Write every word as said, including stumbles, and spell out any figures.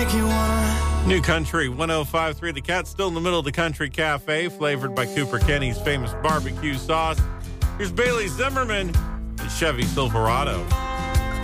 New Country one oh five point three. The Cat still in the middle of the Country Cafe, flavored by Cooper Kenny's famous barbecue sauce. Here's Bailey Zimmerman and Chevy Silverado.